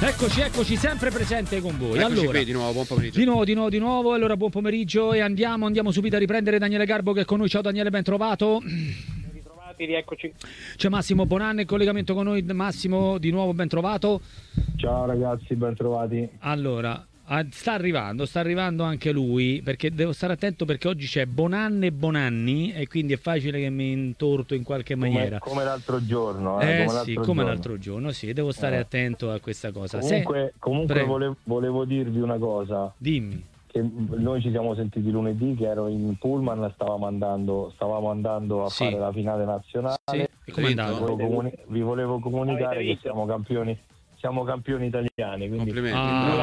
Eccoci, sempre presente con voi. Eccoci allora, qui di nuovo, buon pomeriggio. Di nuovo. Allora, buon pomeriggio e andiamo subito a riprendere Daniele Garbo che è con noi. Ciao Daniele, ben trovato. Ben ritrovati, rieccoci. C'è Massimo Bonanni in collegamento con noi. Massimo, di nuovo ben trovato. Ciao ragazzi, ben trovati. Allora, sta arrivando anche lui, perché devo stare attento perché oggi c'è Bonanni e Bonanni e quindi è facile che mi intorto in qualche maniera. Come l'altro giorno. Come l'altro giorno, sì, devo stare attento a questa cosa. Comunque volevo dirvi una cosa. Dimmi. Che noi ci siamo sentiti lunedì che ero in pullman, stavamo andando a fare la finale nazionale. Sì. E come è andato? Vi volevo comunicare che siamo campioni italiani, quindi complimenti.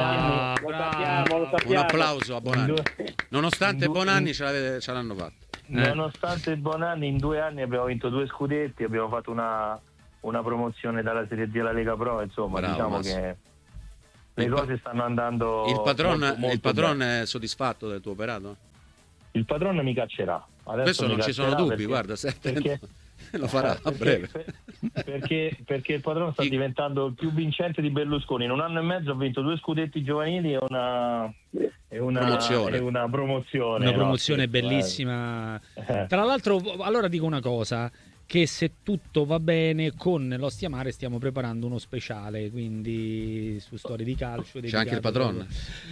Lo sappiamo. Un applauso a Bonanni. Nonostante Bonanni ce l'hanno fatto. Nonostante Bonanni, in 2 anni abbiamo vinto 2 scudetti, abbiamo fatto una promozione dalla Serie D alla Lega Pro, insomma. Bravo, diciamo Massimo. Che le cose stanno andando. Il padron è soddisfatto del tuo operato? Il padrone mi caccerà. Adesso questo non ci sono dubbi, guarda, lo farà a breve. Perché il padrone sta diventando il più vincente di Berlusconi. In 1 anno e mezzo ha vinto 2 scudetti giovanili e una promozione. Una promozione bellissima. Tra l'altro, allora dico una cosa, che se tutto va bene con l'Ostia Mare stiamo preparando uno speciale, quindi su storie di calcio. C'è anche il padrone.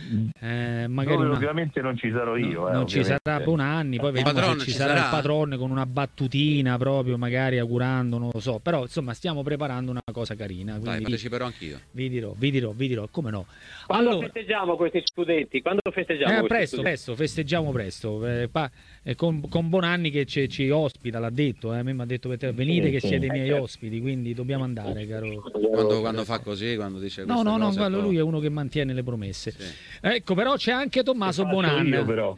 Magari ovviamente non ci sarò io. Non ci sarà per un anno, poi vediamo se ci sarà il padrone con una battutina proprio, magari augurando, non lo so. Però insomma stiamo preparando una cosa carina. Quindi dai, parteciperò anch'io. Vi dirò, come no. Quando festeggiamo questi scudetti? Presto, festeggiamo presto. Con Bonanni che ci ospita, l'ha detto, a me mi ha detto venite che siete i miei ospiti, quindi dobbiamo andare, caro. Quando fa così, quando dice no, lui è uno che mantiene le promesse. Sì. Ecco, però c'è anche Tommaso Bonanni.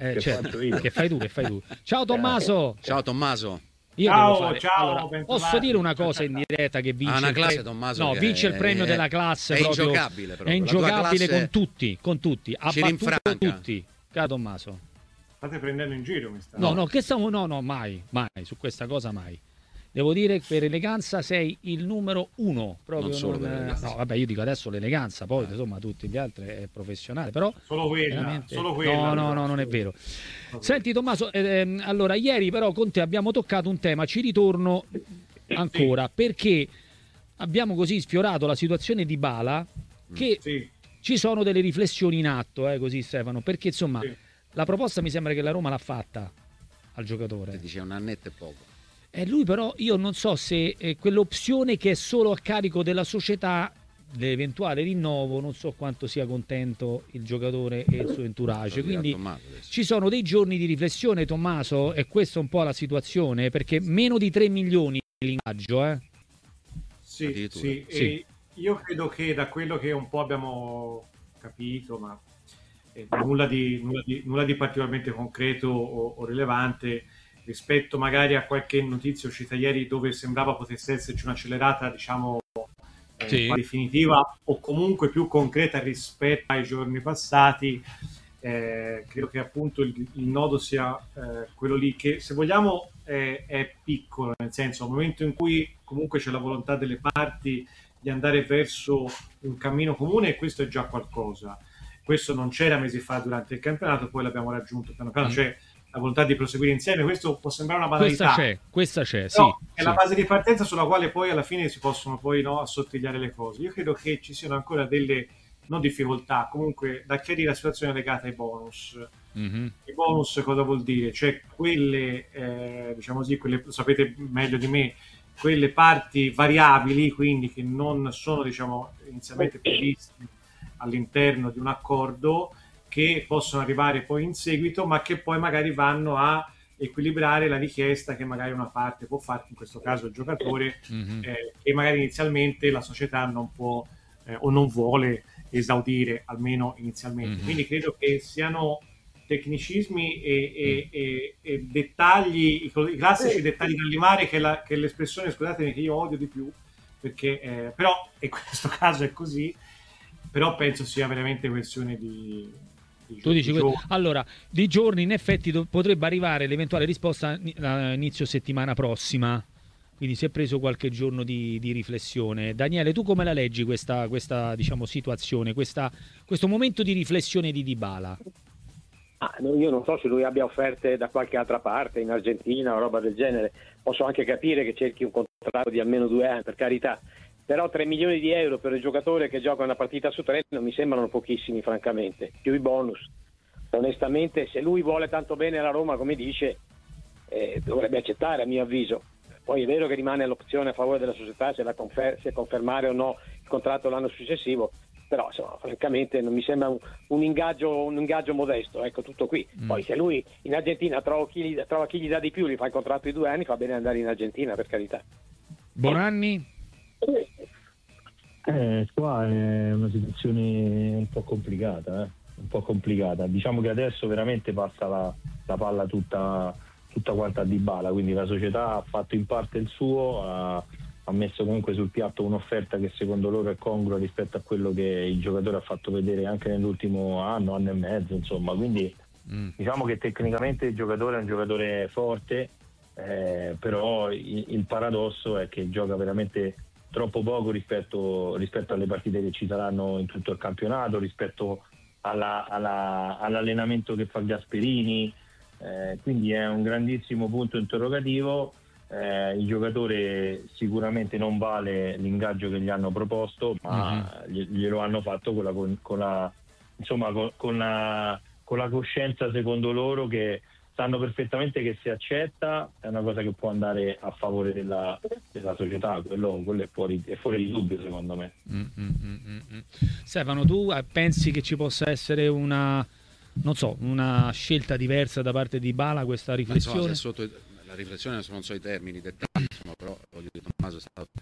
Che fai tu. Ciao Tommaso. Ciao Tommaso. Ciao. Allora, posso dire una cosa in diretta che vince una classe, Tommaso, vince il premio della classe, è proprio, ingiocabile proprio. È ingiocabile con tutti, ha ci battuto rinfranca. tutti. Caro Tommaso. State prendendo in giro, mi sta. No, mai, su questa cosa mai. Devo dire che per eleganza sei il numero 1. Proprio non solo no, vabbè, io dico adesso l'eleganza, poi insomma tutti gli altri è professionale, però solo quella. No, non è vero. Senti Tommaso, allora ieri però con te abbiamo toccato un tema, ci ritorno ancora, perché abbiamo così sfiorato la situazione di Dybala che ci sono delle riflessioni in atto, così Stefano, perché insomma la proposta mi sembra che la Roma l'ha fatta al giocatore. Dice un annetto e poco. E lui però io non so se quell'opzione che è solo a carico della società, l'eventuale rinnovo, non so quanto sia contento il giocatore e il suo entourage. Quindi ci sono dei giorni di riflessione, Tommaso, e questa è un po' la situazione, perché meno di 3 milioni l'ingaggio, Sì. E io credo che da quello che un po' abbiamo capito, ma nulla di particolarmente concreto o rilevante, rispetto magari a qualche notizia uscita ieri dove sembrava potesse esserci un'accelerata, diciamo, definitiva o comunque più concreta rispetto ai giorni passati. Credo che appunto il nodo sia quello lì, che se vogliamo è piccolo, nel senso, al momento in cui comunque c'è la volontà delle parti di andare verso un cammino comune, e questo è già qualcosa. Questo non c'era mesi fa durante il campionato, poi l'abbiamo raggiunto piano piano, c'è la volontà di proseguire insieme. Questo può sembrare una banalità, questa c'è, però è la base di partenza sulla quale poi alla fine si possono poi assottigliare le cose. Io credo che ci siano ancora delle difficoltà comunque da chiarire, la situazione legata ai bonus. I bonus cosa vuol dire? Cioè quelle diciamo così, quelle, lo sapete meglio di me, quelle parti variabili, quindi che non sono, diciamo, inizialmente previste all'interno di un accordo, che possono arrivare poi in seguito, ma che poi magari vanno a equilibrare la richiesta che magari una parte può fare, in questo caso il giocatore, e magari inizialmente la società non può o non vuole esaudire, almeno inizialmente. Quindi credo che siano tecnicismi e dettagli, i classici dettagli da limare, che l'espressione, scusatemi, che io odio di più, perché però in questo caso è così, però penso sia veramente questione di tu dici allora, di giorni in effetti potrebbe arrivare l'eventuale risposta a inizio settimana prossima, quindi si è preso qualche giorno di riflessione. Daniele, tu come la leggi questa diciamo, situazione, questo momento di riflessione di Dybala? Io non so se lui abbia offerte da qualche altra parte, in Argentina o roba del genere. Posso anche capire che cerchi un contratto di almeno 2 anni, per carità. Però 3 milioni di euro per il giocatore che gioca una partita su 3 non mi sembrano pochissimi, francamente. Più i bonus. Onestamente, se lui vuole tanto bene alla Roma, come dice, dovrebbe accettare, a mio avviso. Poi è vero che rimane l'opzione a favore della società se confermare o no il contratto l'anno successivo, però insomma, francamente non mi sembra un ingaggio modesto, ecco, tutto qui. Poi se lui in Argentina trova chi gli dà di più, gli fa il contratto di 2 anni, fa bene andare in Argentina, per carità. Bonanni? Qua è una situazione un po' complicata, diciamo che adesso veramente passa la palla tutta quanta a Dybala, quindi la società ha fatto in parte il suo, ha messo comunque sul piatto un'offerta che secondo loro è congrua rispetto a quello che il giocatore ha fatto vedere anche nell'ultimo anno e mezzo, insomma, quindi diciamo che tecnicamente il giocatore è un giocatore forte, però il paradosso è che gioca veramente troppo poco rispetto alle partite che ci saranno in tutto il campionato, rispetto all'allenamento che fa Gasperini, quindi è un grandissimo punto interrogativo. Il giocatore sicuramente non vale l'ingaggio che gli hanno proposto, ma glielo hanno fatto con la coscienza, secondo loro, che sanno perfettamente che se accetta è una cosa che può andare a favore della società. Quello è fuori di dubbio, secondo me. Stefano, tu pensi che ci possa essere una scelta diversa da parte di Dybala, questa riflessione? La riflessione, non so i termini, i dettagli, insomma, però voglio dire, Tommaso è stato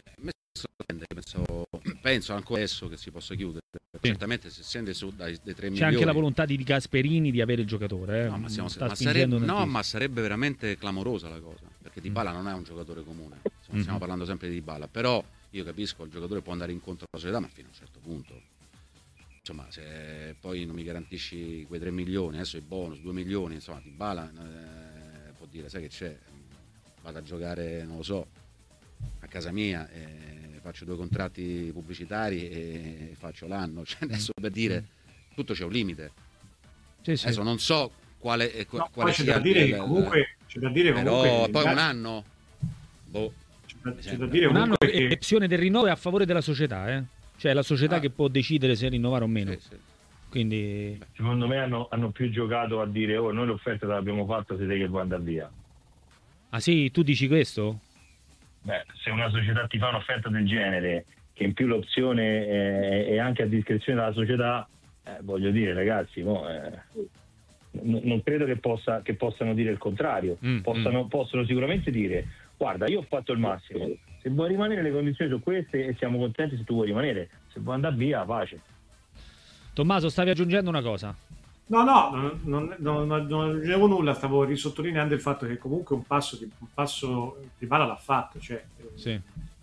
penso ancora adesso che si possa chiudere. Sì. Certamente se scende su dai 3 milioni. C'è anche la volontà di Gasperini di avere il giocatore. Ma sarebbe veramente clamorosa la cosa, perché Dybala non è un giocatore comune. Stiamo parlando sempre di Dybala, però io capisco, il giocatore può andare incontro alla società, ma fino a un certo punto. Insomma, se poi non mi garantisci quei 3 milioni, adesso i bonus, 2 milioni, insomma, Dybala può dire, sai che c'è, vado a giocare, non lo so, a casa mia, faccio 2 contratti pubblicitari e faccio l'anno. Cioè, adesso, per dire, tutto c'è un limite. Sì. Adesso non so quale c'è da dire che comunque però poi un anno c'è da dire un anno che l'opzione del rinnovo è a favore della società, cioè è la società che può decidere se rinnovare o meno. Sì. Quindi secondo me hanno più giocato a dire noi l'offerta l'abbiamo fatta, siete che vuoi andare via. Ah sì, tu dici questo? Beh, se una società ti fa un'offerta del genere, che in più l'opzione è anche a discrezione della società, voglio dire, ragazzi, non credo che possano dire il contrario. Possono sicuramente dire: guarda, io ho fatto il massimo, se vuoi rimanere le condizioni sono queste e siamo contenti se tu vuoi rimanere, se vuoi andare via, pace. Tommaso, stavi aggiungendo una cosa? No, non aggiungevo nulla, stavo risottolineando il fatto che comunque un passo Dybala l'ha fatto, cioè, sì.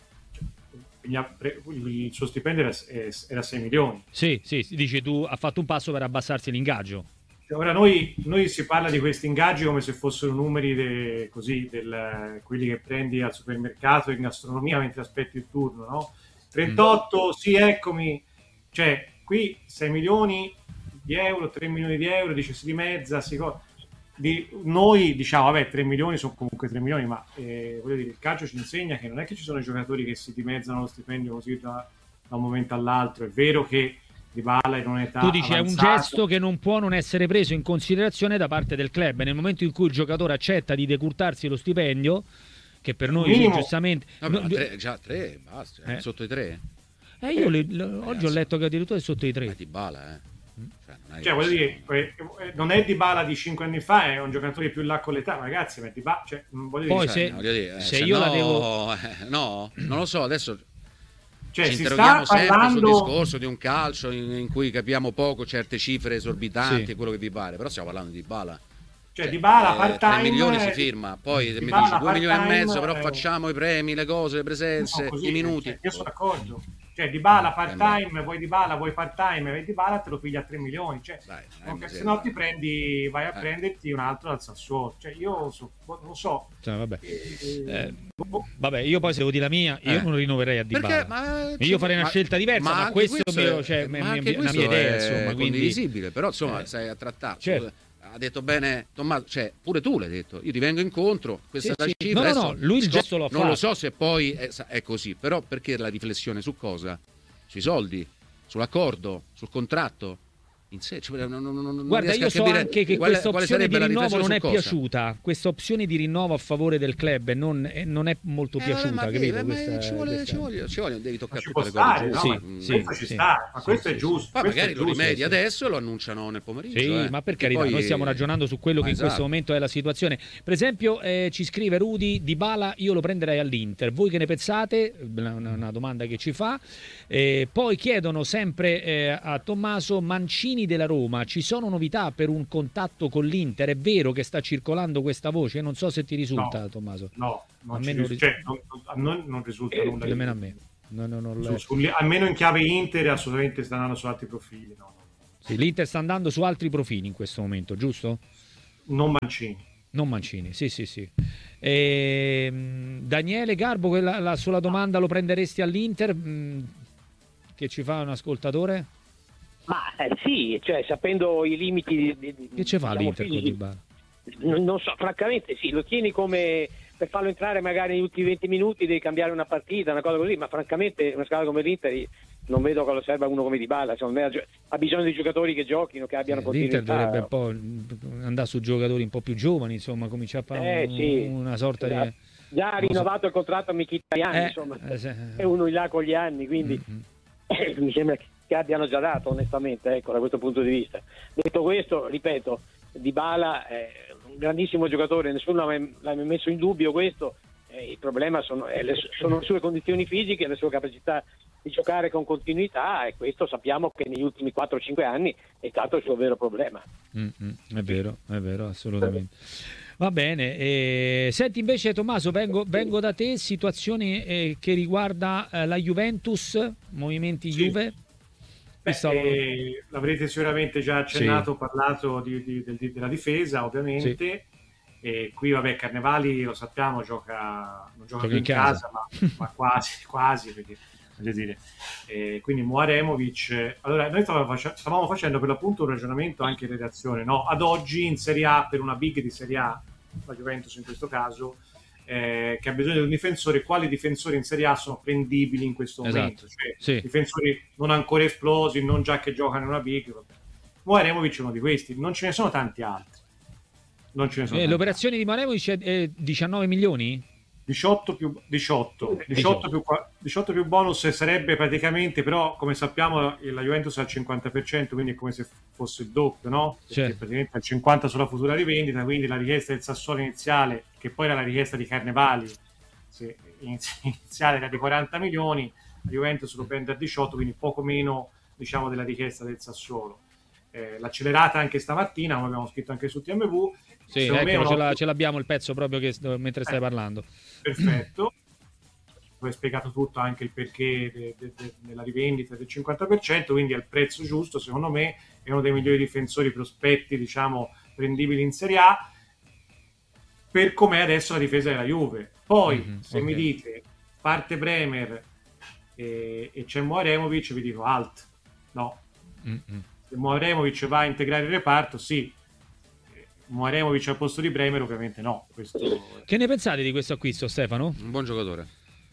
Il suo stipendio era 6 milioni. Sì, dici tu, ha fatto un passo per abbassarsi l'ingaggio. Ora noi si parla di questi ingaggi come se fossero numeri quelli che prendi al supermercato in gastronomia mentre aspetti il turno, no? 38, sì, eccomi, cioè qui 6 milioni di euro, 3 milioni di euro, dice si dimezza, noi diciamo vabbè 3 milioni sono comunque 3 milioni, ma voglio dire, il calcio ci insegna che non è che ci sono i giocatori che si dimezzano lo stipendio così da un momento all'altro. È vero che Dybala in un'età tu dici avanzata, è un gesto che non può non essere preso in considerazione da parte del club nel momento in cui il giocatore accetta di decurtarsi lo stipendio, che per noi minimo, giustamente già 3 basta, sotto i 3. Io oggi ho letto che addirittura è sotto i 3. Ma Dybala cioè voglio dire, non è Dybala di 5 anni fa, è un giocatore più là con l'età, ragazzi, ma Dybala, cioè, poi se io la devo no, non lo so, adesso cioè, ci si interroghiamo sta sempre parlando sul discorso di un calcio in cui capiamo poco certe cifre esorbitanti, quello che vi pare, però stiamo parlando di Dybala. Cioè Dybala part-time 3 milioni si firma, poi Dybala mi dici 2 milioni e mezzo, però è... facciamo i premi, le cose, le presenze, i minuti. Io sono d'accordo. Cioè Dybala part-time, vuoi Dybala, vuoi part-time, vuoi Dybala, te lo pigli a 3 milioni. Cioè, se no ti prendi, vai a prenderti un altro dal Sassuolo. Cioè io non lo so. Cioè, vabbè, io poi se devo dire la mia, io non rinnoverei a Dybala. Io farei una scelta diversa, ma questo è una mia idea, insomma, condivisibile, però insomma stai a trattare. Certo. Ha detto bene Tommaso, cioè pure tu l'hai detto, io ti vengo incontro, questa è la cifra. No, lui il gesto lo fa. Non lo so se poi è così, però perché la riflessione su cosa? Sui soldi, sull'accordo, sul contratto. In sé, guarda, io so anche che questa opzione di rinnovo non è piaciuta. Questa opzione di rinnovo a favore del club non è molto piaciuta, capito? Ci vogliono, devi toccare tutte le cose giuste. Ma questo è giusto. Ma magari lo rimedi adesso e lo annunciano nel pomeriggio. Sì, ma per carità, noi stiamo ragionando su quello che in questo momento è la situazione. Per esempio, ci scrive Rudy: Dybala io lo prenderei all'Inter. Voi che ne pensate? Una domanda che ci fa. Poi chiedono sempre a Tommaso: Mancini della Roma, ci sono novità per un contatto con l'Inter? È vero che sta circolando questa voce? Non so se ti risulta, Tommaso. No, a me non risulta nulla. Nemmeno a me. Almeno in chiave Inter assolutamente sta andando su altri profili. No. Sì, l'Inter sta andando su altri profili in questo momento, giusto? Non Mancini, sì. Daniele Garbo, la sola domanda: lo prenderesti all'Inter? Che ci fa un ascoltatore? Ma sì, cioè sapendo i limiti che ci fa l'Inter con Dybala? Non so, francamente sì, lo tieni come per farlo entrare magari negli ultimi 20 minuti, devi cambiare una partita, una cosa così, ma francamente una squadra come l'Inter non vedo cosa serva uno come Dybala, secondo me ha bisogno di giocatori che giochino, che abbiano continuità. L'Inter dovrebbe un po' andare su giocatori un po' più giovani, insomma, cominciare a fare una sorta di... Già ha rinnovato il contratto a Mkhitaryan, insomma, è uno in là con gli anni, quindi mi sembra che abbiano già dato, onestamente, ecco, da questo punto di vista. Detto questo, ripeto, Dybala è un grandissimo giocatore, nessuno l'ha mai messo in dubbio questo, il problema sono le sue condizioni fisiche, le sue capacità di giocare con continuità, e questo sappiamo che negli ultimi 4-5 anni è stato il suo vero problema. È vero, assolutamente. Va bene, senti invece Tommaso, vengo da te, situazione che riguarda la Juventus, movimenti Juve. L'avrete sicuramente già accennato, parlato della difesa, ovviamente. E qui Carnevali, lo sappiamo, non gioca più in casa, ma quasi, perché voglio dire. Quindi Muaremovic. Allora, noi stavamo facendo per l'appunto un ragionamento anche in redazione, no? Ad oggi in Serie A, per una big di Serie A, la Juventus in questo caso, che ha bisogno di un difensore, quali difensori in Serie A sono prendibili in questo momento? Cioè, difensori non ancora esplosi, non già che giocano in una big. Muaremovic è uno di questi, non ce ne sono tanti altri. L'operazione di Muaremovic è 19 milioni? 18 più bonus sarebbe praticamente, però come sappiamo la Juventus è al 50%, quindi è come se fosse il doppio, no? Perché praticamente al 50% sulla futura rivendita, quindi la richiesta del Sassuolo iniziale, che poi era la richiesta di Carnevali iniziale, era di 40 milioni, la Juventus lo prende a 18, quindi poco meno, diciamo, della richiesta del Sassuolo. L'accelerata anche stamattina, come abbiamo scritto anche su TMV. Sì, ecco, ce l'abbiamo il pezzo proprio mentre stai parlando. Perfetto. Tu hai spiegato tutto, anche il perché della rivendita del 50%, quindi è il prezzo giusto, secondo me è uno dei migliori difensori prospetti, diciamo, prendibili in Serie A, per com'è adesso la difesa della Juve. Poi, mi dite, parte Bremer e c'è Muaremovic, vi dico alt. No. Se Muaremovic va a integrare il reparto, sì. Muaremovic al posto di Bremer, ovviamente no. Che ne pensate di questo acquisto, Stefano? Un buon giocatore.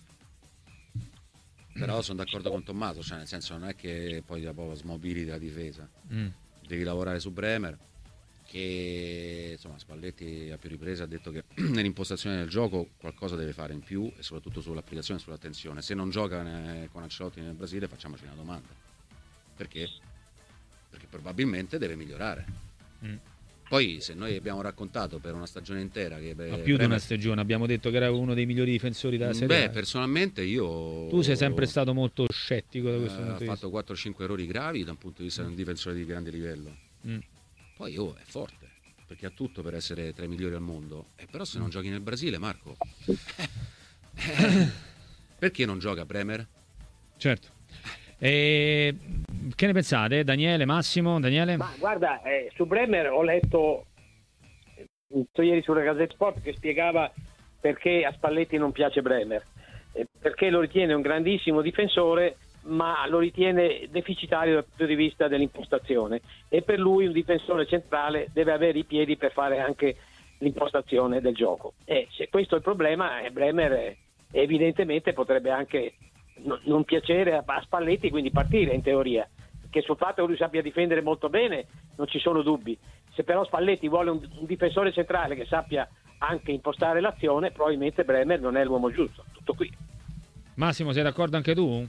Però sono d'accordo con Tommaso, cioè nel senso non è che poi dopo smobiliti la difesa. Devi lavorare su Bremer, che insomma Spalletti a più riprese ha detto che nell'impostazione del gioco qualcosa deve fare in più, e soprattutto sull'applicazione e sull'attenzione. Se non gioca con Ancelotti nel Brasile, facciamoci una domanda. Perché? Perché probabilmente deve migliorare. Poi se noi abbiamo raccontato per una stagione intera che più di una stagione abbiamo detto che era uno dei migliori difensori della Serie A. Personalmente tu sei sempre stato molto scettico da questo punto di vista. Ha fatto 4-5 errori gravi da un punto di vista di un difensore di grande livello. Poi è forte, perché ha tutto per essere tra i migliori al mondo, però se non giochi nel Brasile, Marco, perché non gioca Bremer? Certo. Che ne pensate, Daniele, Massimo? Daniele? Ma guarda, su Bremer ho letto ieri sulla Gazzetta Sport che spiegava perché a Spalletti non piace Bremer, perché lo ritiene un grandissimo difensore, ma lo ritiene deficitario dal punto di vista dell'impostazione, e per lui un difensore centrale deve avere i piedi per fare anche l'impostazione del gioco. E se questo è il problema, Bremer evidentemente potrebbe anche non piacere a Spalletti, quindi partire in teoria, che sul fatto che lui sappia difendere molto bene non ci sono dubbi. Se però Spalletti vuole un difensore centrale che sappia anche impostare l'azione, probabilmente Bremer non è l'uomo giusto. Tutto qui. Massimo, sei d'accordo anche tu?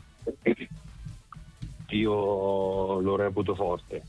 Io lo reputo forte,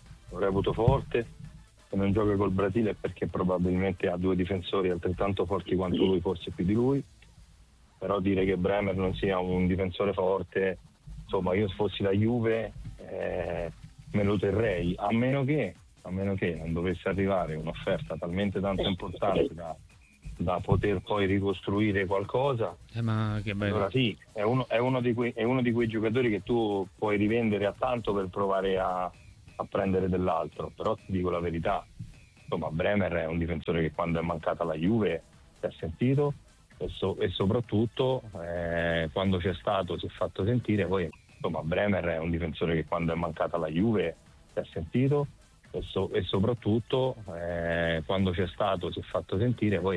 se non gioca col Brasile è perché probabilmente ha due difensori altrettanto forti quanto lui, forse più di lui, però dire che Bremer non sia un difensore forte, insomma, io se fossi la Juve me lo terrei, a meno che non dovesse arrivare un'offerta talmente tanto importante da poter poi ricostruire qualcosa. Ma che bello. Allora sì, è uno di quei giocatori che tu puoi rivendere a tanto per provare a prendere dell'altro, però ti dico la verità, insomma, Bremer è un difensore che quando è mancata la Juve si è sentito, e soprattutto quando c'è stato si è fatto sentire. Poi insomma Bremer è un difensore che quando è mancata la Juve si è sentito, e soprattutto quando c'è stato si è fatto sentire. Poi